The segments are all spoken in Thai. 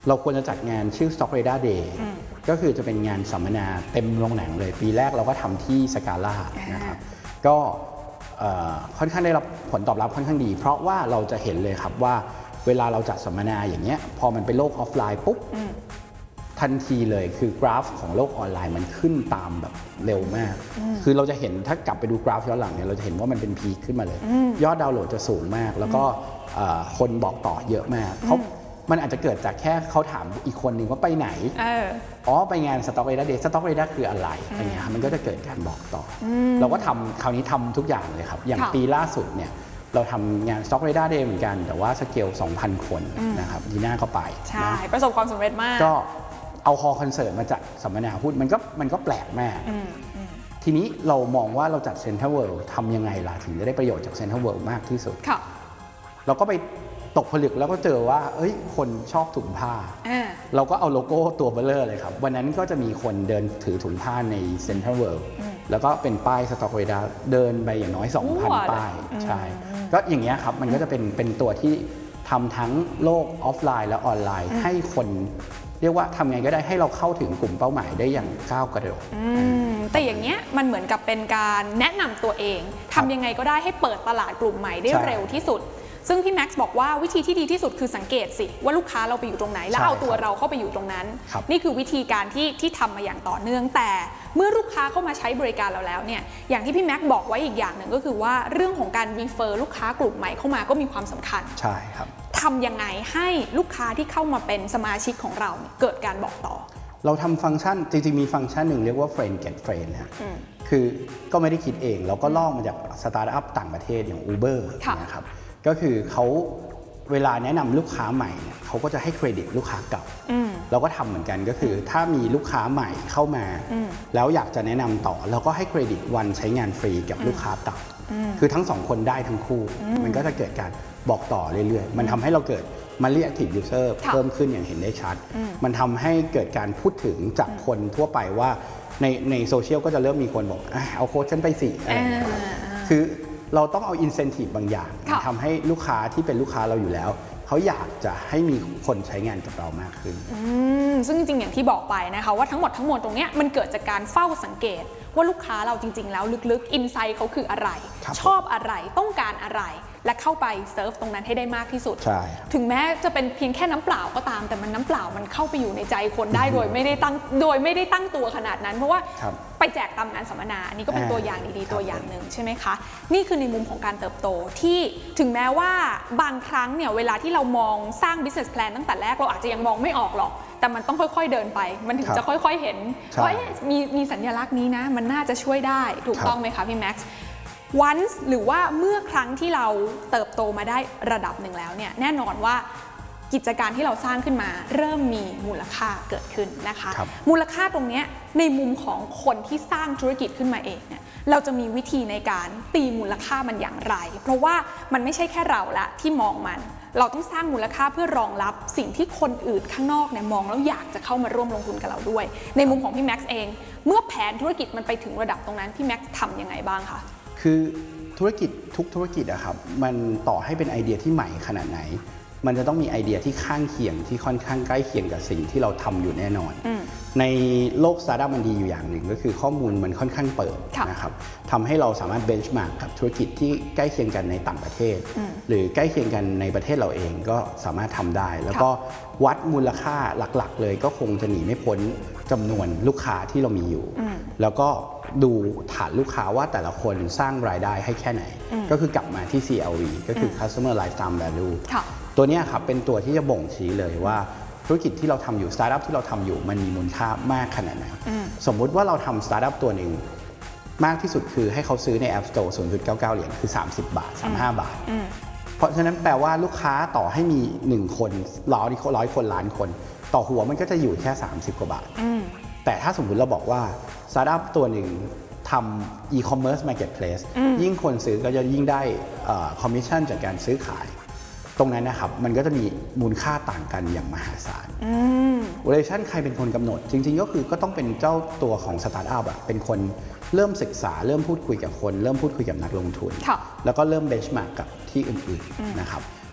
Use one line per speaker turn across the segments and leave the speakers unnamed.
เราควรจะจัดงานชื่อ Stock Radar Day ก็คือจะเป็นงานสัมมนาเต็มโรงหนังเลยปีแรกเราก็ทำที่สกาล่านะครับก็ค่อนข้างได้รับผลตอบรับค่อนข้างดีเพราะว่าเราจะเห็นเลยครับว่าเวลาเราจัดสัมมนาอย่างเงี้ยพอมันเป็นโลกออฟไลน์ปุ๊บทันทีเลยคือกราฟของโลกออนไลน์มันขึ้นตามแบบเร็วมากคือเราจะเห็นถ้ากลับไปดูกราฟย้อนหลังเนี่ยเราจะเห็นว่ามันเป็นพีคขึ้นมาเลยยอดดาวน์โหลดจะสูงมากแล้วก็คนบอกต่อเยอะมากมันอาจจะเกิดจากแค่เขาถามอีกคนหนึ่งว่าไปไหนไปงาน Stock Radar Day Stock Radar คืออะไรอะไรเงี้ยมันก็จะเกิดการบอกต่อเราก็ทำคราวนี้ทำทุกอย่างเลยครับอย่างปีล่าสุดเนี่ยเราทำงาน Stock Radar Day เหมือนกันแต่ว่าสเกล 2,000 คนนะครับดีน่าก็ไป
ใช่ประสบความสำเร็จมาก
ก็เอาฮอลล์คอนเสิร์ตมาจัดสัมมนาพูดมันก็แปลกมากทีนี้เรามองว่าเราจัดเซ็นทรัลเวิลด์ทำยังไงล่ะถึงจะได้ประโยชน์จากเซ็นทรัลเวิลด์มากที่สุดเราก็ไปตกผลึกแล้วก็เจอว่าคนชอบถุงผ้าเราก็เอาโลโก้ตัวเบลเลอร์เลยครับวันนั้นก็จะมีคนเดินถือถุงผ้าในเซ็นทรัลเวิลด์แล้วก็เป็นป้าย Stock Radar เดินไปอย่างน้อย 2,000 ป้ายใช่ก็อย่างเงี้ยครับมันก็จะเป็นตัวที่ทำทั้งโลกออฟไลน์และออนไลน์ให้คนเรียกว่าทำไงก็ได้ให้เราเข้าถึงกลุ่มเป้าหมายได้อย่างก้าวกระโดด
แต่อย่างเงี้ยมันเหมือนกับเป็นการแนะนำตัวเองทำยังไงก็ได้ให้เปิดตลาดกลุ่มใหม่ได้เร็วที่สุดซึ่งพี่แม็กซ์บอกว่าวิธีที่ดีที่สุดคือสังเกตสิว่าลูกค้าเราไปอยู่ตรงไหนแล้วเอาตัวเราเข้าไปอยู่ตรงนั้นนี่คือวิธีการที่ทำมาอย่างต่อเนื่องแต่เมื่อลูกค้าเข้ามาใช้บริการเราแล้วเนี่ยอย่างที่พี่แม็กซ์บอกไว้อีกอย่างหนึ่งก็คือว่าเรื่องของการรีเฟอร์ลูกค้ากลุ่มใหม่เข้ามาก็มีความสำคัญ
ใช่ครับ
ทำยังไงให้ลูกค้าที่เข้ามาเป็นสมาชิกของเราเกิดการบอกต่อ
เราทำฟังก์ชันจริงๆมีฟังก์ชันหนึ่งเรียกว่า Friend Get Friend นะคือก็ไม่ได้คิดเองเราก็ลอกมาจากสตาร์ทอัพต่างประเทศอย่าง Uber นะครับก็คือเขาเวลาแนะนำลูกค้าใหม่เนี่ยเขาก็จะให้เครดิตลูกค้าเก่าเราก็ทำเหมือนกันก็คือถ้ามีลูกค้าใหม่เข้ามาแล้วอยากจะแนะนำต่อเราก็ให้เครดิตวันใช้งานฟรีกับลูกค้าเก่าคือทั้งสองคนได้ทั้งคู่มันก็จะเกิดการบอกต่อเรื่อยๆมันทำให้เราเกิดMonthly Active User เพิ่มขึ้นอย่างเห็นได้ชัดมันทำให้เกิดการพูดถึงจากคนทั่วไปว่าในโซเชียลก็จะเริ่มมีคนบอกเอาโค้ดฉันไปสิอะไรอย่างเงี้ยคือเราต้องเอา incentive บางอย่างทำให้ลูกค้าที่เป็นลูกค้าเราอยู่แล้วเขาอยากจะให้มีคนใช้งานกับเรามากขึ้น
ซึ่งจริงๆอย่างที่บอกไปนะคะว่าทั้งหมดทั้งมวลตรงนี้มันเกิดจากการเฝ้าสังเกตว่าลูกค้าเราจริงๆแล้วลึกๆอินไซต์เขาคืออะไรชอบอะไรต้องการอะไรและเข้าไปเซิร์ฟตรงนั้นให้ได้มากที่สุดถึงแม้จะเป็นเพียงแค่น้ำเปล่าก็ตามแต่มันน้ำเปล่ามันเข้าไปอยู่ในใจคนได้โดยไม่ได้ตั้งตัวขนาดนั้นเพราะว่าไปแจกตามงานสัมมนาอันนี้ก็เป็นตัวอย่างดีๆตัวอย่างหนึ่งใช่ไหมคะนี่คือในมุมของการเติบโตที่ถึงแม้ว่าบางครั้งเนี่ยเวลาที่เรามองสร้าง business plan ตั้งแต่แรกเราอาจจะยังมองไม่ออกหรอกแต่มันต้องค่อยๆเดินไปมันถึงจะค่อยๆเห็นว่ามีสัญลักษณ์นี้นะมันน่าจะช่วยได้ถูกต้องไหมคะพี่แม็กซ์once หรือว่าเมื่อครั้งที่เราเติบโตมาได้ระดับหนึ่งแล้วเนี่ยแน่นอนว่ากิจการที่เราสร้างขึ้นมาเริ่มมีมูลค่าเกิดขึ้นนะคะมูลค่าตรงนี้ในมุมของคนที่สร้างธุรกิจขึ้นมาเองเนี่ยเราจะมีวิธีในการตีมูลค่ามันอย่างไรเพราะว่ามันไม่ใช่แค่เราละที่มองมันเราต้องสร้างมูลค่าเพื่อรองรับสิ่งที่คนอื่นข้างนอกเนี่ยมองแล้วอยากจะเข้ามาร่วมลงทุนกับเราด้วยในมุมของพี่แม็กซ์เองเมื่อแผนธุรกิจมันไปถึงระดับตรงนั้นพี่แม็กซ์ทำยังไงบ้างคะ
คือธุรกิจทุกธุรกิจอะครับมันต่อให้เป็นไอเดียที่ใหม่ขนาดไหนมันจะต้องมีไอเดียที่ข้างเคียงที่ค่อนข้างใกล้เคียงกับสิ่งที่เราทำอยู่แน่นอนในโลกสตาร์ทอัพมันดีอยู่อย่างหนึ่งก็คือข้อมูลมันค่อนข้างเปิดนะครับทำให้เราสามารถเบนช์มาร์กกับธุรกิจที่ใกล้เคียงกันในต่างประเทศหรือใกล้เคียงกันในประเทศเราเองก็สามารถทำได้แล้วก็วัดมูลค่าหลักๆเลยก็คงจะหนีไม่พ้นจำนวนลูกค้าที่เรามีอยู่แล้วก็ดูฐานลูกค้าว่าแต่ละคนสร้างรายได้ให้แค่ไหนก็คือกลับมาที่ CLV ก็คือ Customer Lifetime Value ตัวนี้ครับเป็นตัวที่จะบ่งชี้เลยว่าธุรกิจที่เราทำอยู่สตาร์ทอัพที่เราทำอยู่มันมีมูลค่ามากขนาดไหนสมมุติว่าเราทำสตาร์ทอัพตัวหนึ่งมากที่สุดคือให้เขาซื้อใน App Store 0.99 เหรียญคือ30 บาท35 บาทเพราะฉะนั้นแปลว่าลูกค้าต่อให้มี1คน100 คนล้านคนต่อหัวมันก็จะอยู่แค่30 กว่าบาทแต่ถ้าสมมุติเราบอกว่าสตาร์ทอัพตัวหนึ่งทำ e-commerce marketplace ยิ่งคนซื้อก็จะยิ่งได้คอมมิชชั่นจากการซื้อขายตรงนั้นนะครับมันก็จะมีมูลค่าต่างกันอย่างมหาศาลvaluation ใครเป็นคนกำหนดจริงๆก็คือก็ต้องเป็นเจ้าตัวของสตาร์ทอัพเป็นคนเริ่มศึกษาเริ่มพูดคุยกับคนเริ่มพูดคุยกับนักลงทุนแล้วก็เริ่มเบนช์มาร์กกับที่อื่นๆนะครับ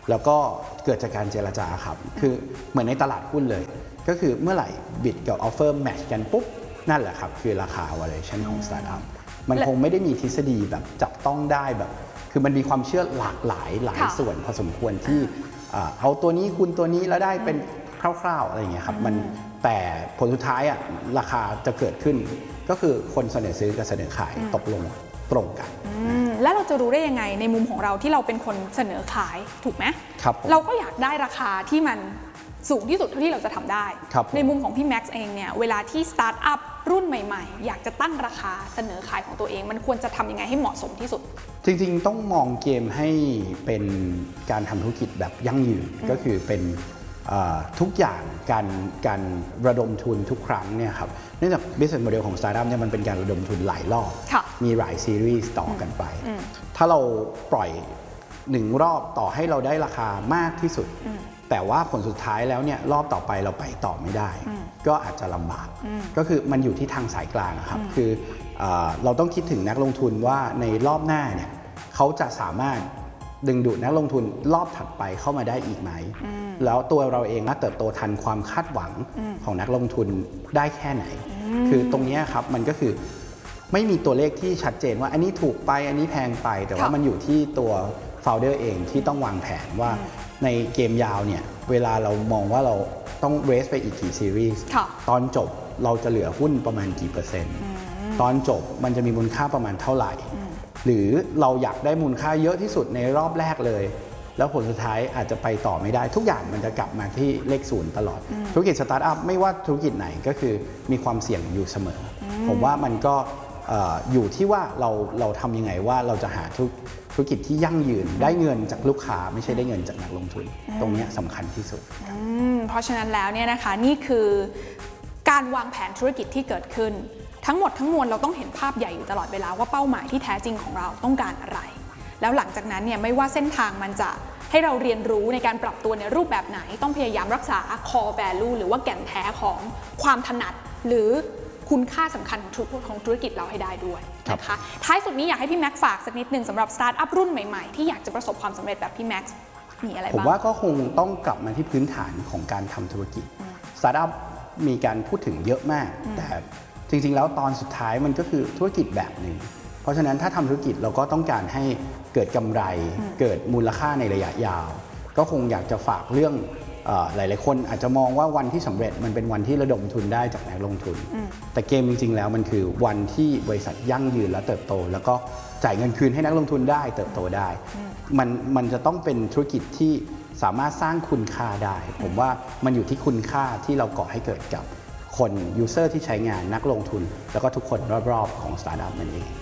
แล้วก็เกิดจากการเจรจาครับคือเหมือนในตลาดหุ้นเลยก็คือเมื่อไหร่บิดกับออฟเฟอร์แมทช์กันปุ๊บนั่นแหละครับคือราคา valuation ของสตาร์ทอัพมันคงไม่ได้มีทฤษฎีแบบจับต้องได้แบบคือมันมีความเชื่อหลากหลายส่วนพอสมควรที่เอาตัวนี้คุณตัวนี้แล้วได้เป็นคร่าวๆอะไรอย่างเงี้ยครับมันแต่ผลสุดท้ายราคาจะเกิดขึ้นก็คือคนเสนอซื้อกับเสนอขายตกลงตรงกัน
แล้วเราจะรู้ได้ยังไงในมุมของเราที่เราเป็นคนเสนอขายถูกไหม
ครับ
เราก็อยากได้ราคาที่มันสูงที่สุดเท่าที่เราจะทำได้ในมุมของพี่แม็กซ์เองเนี่ยเวลาที่สตาร์ทอัพรุ่นใหม่ๆอยากจะตั้งราคาเสนอขายของตัวเองมันควรจะทำยังไงให้เหมาะสมที่สุด
จริงๆต้องมองเกมให้เป็นการทำธุรกิจแบบยั่งยืนก็คือเป็นทุกอย่างการระดมทุนทุกครั้งเนี่ยครับเนื่องจาก business model ของ startup เนี่ยมันเป็นการระดมทุนหลายรอบมีหลายซีรีส์ต่อกันไปถ้าเราปล่อย1รอบต่อให้เราได้ราคามากที่สุดแต่ว่าผลสุดท้ายแล้วเนี่ยรอบต่อไปเราไปต่อไม่ได้ก็อาจจะลำบากก็คือมันอยู่ที่ทางสายกลางครับคือเราต้องคิดถึงนักลงทุนว่าในรอบหน้าเนี่ยเขาจะสามารถดึงดูดนักลงทุนรอบถัดไปเข้ามาได้อีกไหมแล้วตัวเราเองเติบโตทันความคาดหวังของนักลงทุนได้แค่ไหนคือตรงนี้ครับมันก็คือไม่มีตัวเลขที่ชัดเจนว่าอันนี้ถูกไปอันนี้แพงไปแต่ว่ามันอยู่ที่ตัวโฟลเดอร์เองที่ต้องวางแผนว่าในเกมยาวเนี่ยเวลาเรามองว่าเราต้องเรสไปอีกกี่ซีรีส์ตอนจบเราจะเหลือหุ้นประมาณกี่เปอร์เซ็นต์ตอนจบมันจะมีมูลค่าประมาณเท่าไหร่หรือเราอยากได้มูลค่าเยอะที่สุดในรอบแรกเลยแล้วผลสุดท้ายอาจจะไปต่อไม่ได้ทุกอย่างมันจะกลับมาที่เลขศูนย์ตลอดธุรกิจสตาร์ทอัพไม่ว่าธุรกิจไหนก็คือมีความเสี่ยงอยู่เสมอผมว่ามันก็อยู่ที่ว่าเราทำยังไงว่าเราจะหาธุรกิจที่ยั่งยืนได้เงินจากลูกค้าไม่ใช่ได้เงินจากนักลงทุนตรงนี้สำคัญที่สุด
เพราะฉะนั้นแล้วเนี่ยนะคะนี่คือการวางแผนธุรกิจที่เกิดขึ้นทั้งหมดทั้งมวลเราต้องเห็นภาพใหญ่อยู่ตลอดเวลาว่าเป้าหมายที่แท้จริงของเราต้องการอะไรแล้วหลังจากนั้นเนี่ยไม่ว่าเส้นทางมันจะให้เราเรียนรู้ในการปรับตัวในรูปแบบไหนต้องพยายามรักษา core value หรือว่าแก่นแท้ของความถนัดหรือคุณค่าสำคัญของธุรกิจเราให้ได้ด้วยนะคะท้ายสุดนี้อยากให้พี่แม็กซ์ฝากสักนิดหนึ่งสำหรับสตาร์ทอัพรุ่นใหม่ๆที่อยากจะประสบความสำเร็จแบบพี่แม็กซ์มีอะไรบ้าง
ผมว่าก็คงต้องกลับมาที่พื้นฐานของการทำธุรกิจสตาร์ทอัพมีการพูดถึงเยอะมากแต่จริงๆแล้วตอนสุดท้ายมันก็คือธุรกิจแบบหนึ่งเพราะฉะนั้นถ้าทำธุรกิจเราก็ต้องการให้เกิดกำไรเกิดมูลค่าในระยะยาวก็คงอยากจะฝากเรื่องหลายๆคนอาจจะมองว่าวันที่สำเร็จมันเป็นวันที่ระดมทุนได้จากนักลงทุนแต่เกมจริงๆแล้วมันคือวันที่บริษัทยั่งยืนและเติบโตแล้วก็จ่ายเงินคืนให้นักลงทุนได้เติบโตได้มันจะต้องเป็นธุรกิจที่สามารถสร้างคุณค่าได้ผมว่ามันอยู่ที่คุณค่าที่เราก่อให้เกิดกับคนยูเซอร์ที่ใช้งานนักลงทุนแล้วก็ทุกคนรอบๆของสตาร์ทอัพนั่นเอง